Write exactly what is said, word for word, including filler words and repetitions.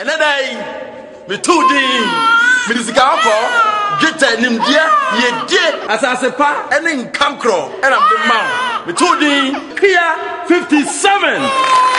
ɛnɛ dai me two din me disika ko geta nimdia yedie asase pa ɛne nkam kro ɛna me ma me two din Kia fifty-seven